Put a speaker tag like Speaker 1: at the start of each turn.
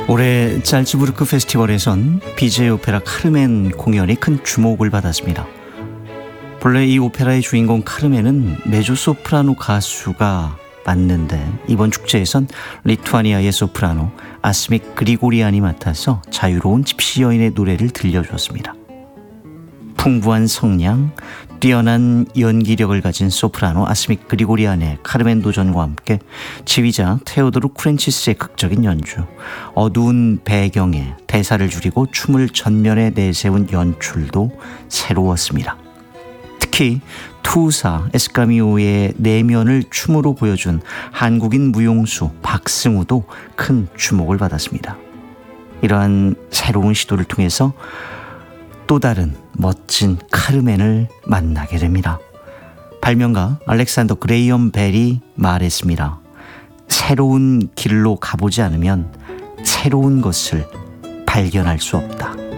Speaker 1: 올해 잘츠부르크 페스티벌에선 BJ 오페라 카르멘 공연이 큰 주목을 받았습니다. 본래 이 오페라의 주인공 카르멘은 메조소프라노 가수가 맞는데 이번 축제에선 리투아니아의 소프라노 아스믹 그리고리안이 맡아서 자유로운 집시 여인의 노래를 들려주었습니다. 풍부한 성량, 뛰어난 연기력을 가진 소프라노 아스믹 그리고리안의 카르멘 도전과 함께 지휘자 테오도르 쿠렌치스의 극적인 연주, 어두운 배경에 대사를 줄이고 춤을 전면에 내세운 연출도 새로웠습니다. 특히 투사 에스카미오의 내면을 춤으로 보여준 한국인 무용수 박승우도 큰 주목을 받았습니다. 이러한 새로운 시도를 통해서 또 다른 멋진 카르멘을 만나게 됩니다. 발명가 알렉산더 그레이엄 벨이 말했습니다. 새로운 길로 가보지 않으면 새로운 것을 발견할 수 없다.